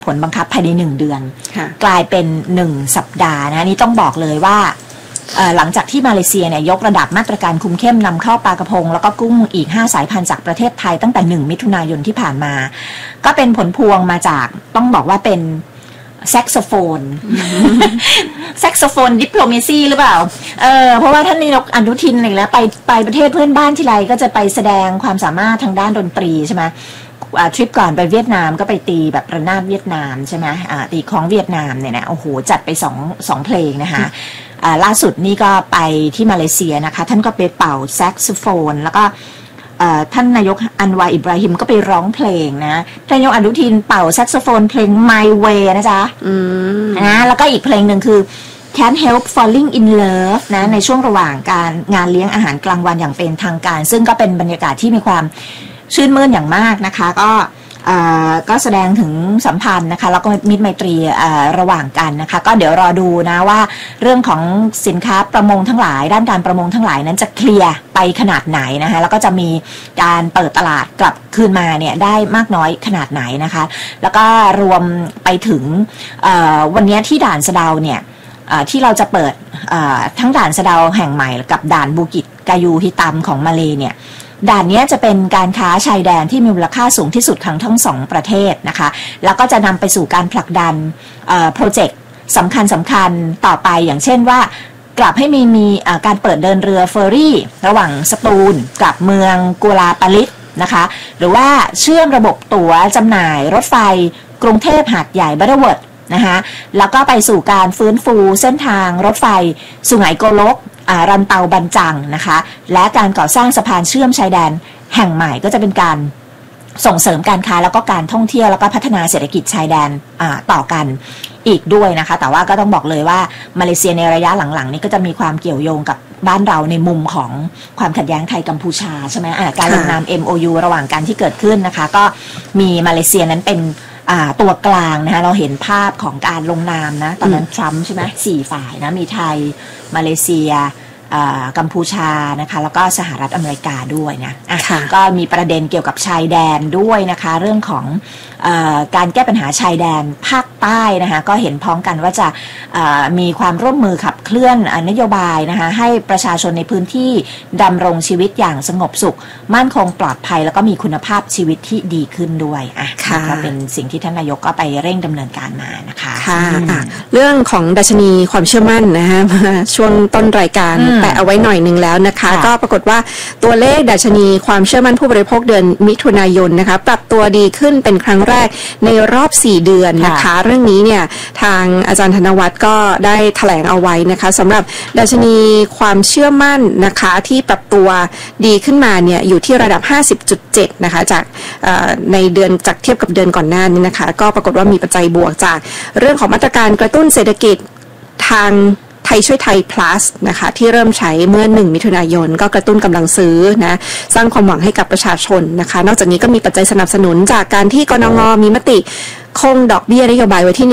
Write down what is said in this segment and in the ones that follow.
ผลบังคับภายใน1 เดือนกลายเป็น1 สัปดาห์นะนี่ต้องบอกเลยว่าหลังจากที่มาเลเซียเนี่ยยกระดับมาตรการคุมเข้มนำเข้าปลากระพงแล้วก็กุ้งอีก5 สายพันธุ์จากประเทศไทยตั้งแต่1 มิถุนายนที่ผ่านมาก็เป็นผลพวงมาจากต้องบอกว่าเป็นแซกโซโฟนแซกโซโฟนดิปโลเมซีหรือเปล่าเพราะว่าท่านนายกอนุทินอะไรแล้วไปประเทศเพื่อนบ้านที่ไรก็จะไปแสดงความสามารถทางด้านดนตรีใช่ไหมทริปก่อนไปเวียดนามก็ไปตีแบบระนาดเวียดนามใช่ไหมตีคล้องเวียดนามเนี่ยนะโอ้โหจัดไปสองเพลงนะคะล่าสุดนี่ก็ไปที่มาเลเซียนะคะท่านก็ไปเป่าแซกโซโฟนแล้วก็ท่านนายกอันวาอิบราฮิมก็ไปร้องเพลงนะท่านนายกอนุทินเป่าแซกโซโฟนเพลง My Way นะจ๊ะนะแล้วก็อีกเพลงหนึ่งคือ Can't Help Falling in Love นะในช่วงระหว่างการงานเลี้ยงอาหารกลางวันอย่างเป็นทางการซึ่งก็เป็นบรรยากาศที่มีความชื่นมื่นอย่างมากนะคะก็แสดงถึงสัมพันธ์นะคะแล้วก็มิตรไมตรีระหว่างกันนะคะก็เดี๋ยวรอดูนะว่าเรื่องของสินค้าประมงทั้งหลายด้านการประมงทั้งหลายนั้นจะเคลียร์ไปขนาดไหนนะคะแล้วก็จะมีการเปิดตลาดกลับคืนมาเนี่ยได้มากน้อยขนาดไหนนะคะแล้วก็รวมไปถึงวันนี้ที่ด่านสะเดาเนี่ยที่เราจะเปิดทั้งด่านสะเดาแห่งใหม่กับด่านบูกิจกายูฮิตัมของมาเลเนี่ยด่านนี้จะเป็นการค้าชายแดนที่มีมูลค่าสูงที่สุดของทั้ง2 ประเทศนะคะแล้วก็จะนำไปสู่การผลักดันโปรเจกต์สำคัญต่อไปอย่างเช่นว่ากลับให้มีการเปิดเดินเรือเฟอร์รี่ระหว่างสตูลกับเมืองกัวลาปาลิตนะคะหรือว่าเชื่อมระบบตั๋วจำหน่ายรถไฟกรุงเทพหาดใหญ่บัตเตอร์เวิร์ดนะคะแล้วก็ไปสู่การฟื้นฟูเส้นทางรถไฟสุไหงโกลกรันเตาบันจังนะคะและการก่อสร้างสะพานเชื่อมชายแดนแห่งใหม่ก็จะเป็นการส่งเสริมการค้าแล้วก็การท่องเที่ยวแล้วก็พัฒนาเศรษฐกิจชายแดนต่อกันอีกด้วยนะคะแต่ว่าก็ต้องบอกเลยว่ามาเลเซียในระยะหลังๆนี้ก็จะมีความเกี่ยวโยงกับบ้านเราในมุมของความขัดแย้งไทยกัมพูชาใช่ไหมการลงนาม MOU ระหว่างกันที่เกิดขึ้นนะคะก็มีมาเลเซียนั้นเป็นตัวกลางนะคะเราเห็นภาพของการลงนามนะตอนนั้นทรัมป์ใช่ไหม4 ฝ่ายนะมีไทยมาเลเซียกัมพูชานะคะแล้วก็สหรัฐอเมริกาด้วยนะก็มีประเด็นเกี่ยวกับชายแดนด้วยนะคะเรื่องของการแก้ปัญหาชายแดนภาคใต้นะคะก็เห็นพ้องกันว่าจะมีความร่วมมือขับเคลื่อนนโยบายนะคะให้ประชาชนในพื้นที่ดำรงชีวิตอย่างสงบสุขมั่นคงปลอดภัยแล้วก็มีคุณภาพชีวิตที่ดีขึ้นด้วยก็เป็นสิ่งที่ท่านนายกก็ไปเร่งดำเนินการมานะคะเรื่องของดัชนีความเชื่อมั่นนะคะช่วงต้นรายการแปะเอาไว้หน่อยนึงแล้วนะคะก็ปรากฏว่าตัวเลขดัชนีความเชื่อมั่นผู้บริโภคเดือนมิถุนายนนะคะปรับตัวดีขึ้นเป็นครั้งแรกในรอบ4 เดือนนะคะเรื่องนี้เนี่ยทางอาจารย์ธนวัฒน์ก็ได้แถลงเอาไว้นะคะสำหรับดัชนีความเชื่อมั่นนะคะที่ปรับตัวดีขึ้นมาเนี่ยอยู่ที่ระดับ 50.7 นะคะจากในเดือนจากเทียบกับเดือนก่อนหน้านี้นะคะก็ปรากฏว่ามีปัจจัยบวกจากเรื่องของมาตรการกระตุ้นเศรษฐกิจทางไทยช่วยไทย plus นะคะที่เริ่มใช้เมื่อ1 มิถุนายนก็กระตุ้นกำลังซื้อนะสร้างความหวังให้กับประชาชนนะคะนอกจากนี้ก็มีปัจจัยสนับสนุนจากการที่กนง.มีมติคงดอกเบี้ยนโยบายไว้ที่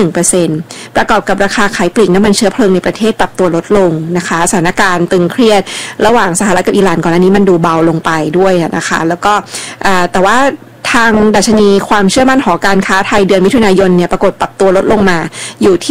1% ประกอบกับราคาขายปลีกน้ำมันเชื้อเพลิงในประเทศปรับตัวลดลงนะคะสถานการณ์ตึงเครียดระหว่างสหรัฐกับอิหร่านก่อนหน้านี้มันดูเบาลงไปด้วยนะคะแล้วก็แต่ว่าทางดัชนีความเชื่อมั่นหอการค้าไทยเดือนมิถุนายนเนี่ยปรากฏปรับตัวลดลงมาอยู่ที่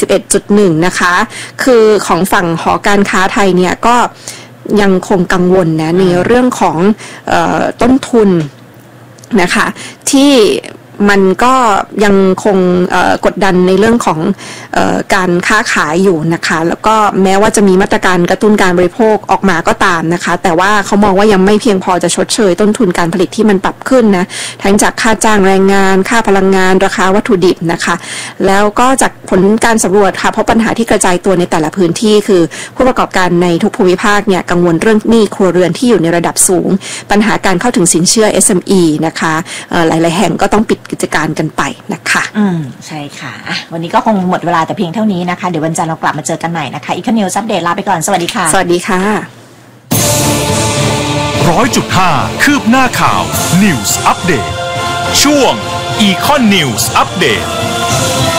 41.1 นะคะคือของฝั่งหอการค้าไทยเนี่ยก็ยังคงกังวลนะในเรื่องของต้นทุนนะคะที่มันก็ยังคงกดดันในเรื่องของการค้าขายอยู่นะคะแล้วก็แม้ว่าจะมีมาตรการกระตุ้นการบริโภคออกมาก็ตามนะคะแต่ว่าเขามองว่ายังไม่เพียงพอจะชดเชยต้นทุนการผลิตที่มันปรับขึ้นนะทั้งจากค่าจ้างแรงงานค่าพลังงานราคาวัตถุดิบนะคะแล้วก็จากผลการสำรวจค่ะเพราะปัญหาที่กระจายตัวในแต่ละพื้นที่คือผู้ประกอบการในทุกภูมิภาคเนี่ยกังวลเรื่องหนี้ครัวเรือนที่อยู่ในระดับสูงปัญหาการเข้าถึงสินเชื่อ SME นะคะหลายๆแห่งก็ต้องปิดกิจการกันไปนะคะใช่ค่ะวันนี้ก็คงหมดเวลาแต่เพียงเท่านี้นะคะเดี๋ยววันจันทร์เรากลับมาเจอกันใหม่นะคะอีกนิวส์อัปเดตลาไปก่อนสวัสดีค่ะสวัสดีค่ะ 100.5 คืบหน้าข่าว News Update ช่วง Econ News Update